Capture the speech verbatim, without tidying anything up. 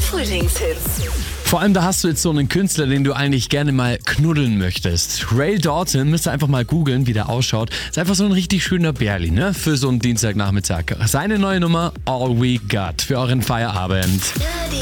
Frühlingshits. Vor allem, da hast du jetzt so einen Künstler, den du eigentlich gerne mal knuddeln möchtest. Ray Dalton, müsst ihr einfach mal googeln, wie der ausschaut. Ist einfach so ein richtig schöner Bärli, ne? Für so einen Dienstagnachmittag. Seine neue Nummer, All We Got, für euren Feierabend.